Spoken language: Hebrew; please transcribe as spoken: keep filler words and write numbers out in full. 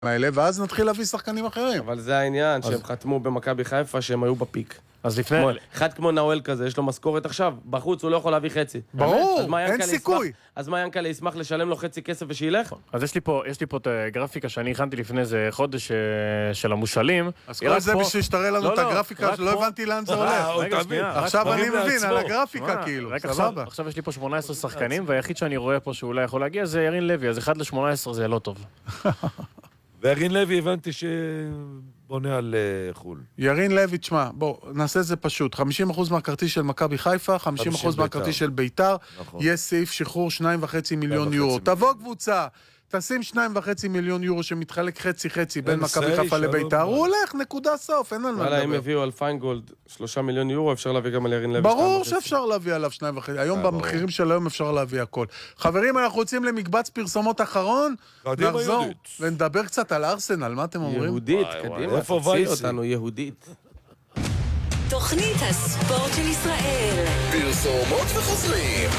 האלה, ואז נתחיל להביא שחקנים אחרים. אבל זה העניין, שהם חתמו במכבי חיפה, שהם היו בפיק. אז לפני... אחד כמו נאואל כזה, יש לו משכורת עכשיו, בחוץ הוא לא יכול להביא חצי. ברור, אין סיכוי. אז מה ינקלה ישמח לשלם לו חצי כסף ושילך? אז יש לי פה, יש לי פה את הגרפיקה שאני הכנתי לפני איזה חודש של המושאלים. אז כל זה בשביל שתראה לנו את הגרפיקה, שלא הבנתי לאן זה הולך. עכשיו אני מבין, על הגרפיקה כאילו, סבבה. עכשיו יש לי פה שמונה עשרה שחקנים, והיחיד שאני רואה פה שאולי יכול להגיע זה ירין לוי, אז אחד ל-שמונה עשרה זה לא טוב. וירין לוי הבנתי שבונה על חול. ירין לוי, תשמע, בוא, נעשה את זה פשוט. חמישים אחוז מהכרטיס של מכבי חיפה, חמישים אחוז מהכרטיס של ביתר, יש סעיף שחרור שניים וחצי מיליון יורו. תבוא קבוצה, תשים שניים וחצי מיליון יורו שמתחלק חצי חצי בין מכבי חיפה לביתר, הוא הולך, נקודה סוף, אין על מה לדבר. אם הביאו על פיינגולד שלושה מיליון יורו, אפשר להביא גם על ירין לוי. ברור שאפשר להביא עליו שניים וחצי. היום במחירים של היום אפשר להביא הכל. חברים, אנחנו רוצים למקבץ פרסומות אחרון, נחזור ונדבר קצת על ארסנל, מה אתם אומרים? יהודית, קדימה, תציע אותנו יהודית. תוכנית הספורט של ישראל. פרסומות וחוזרים.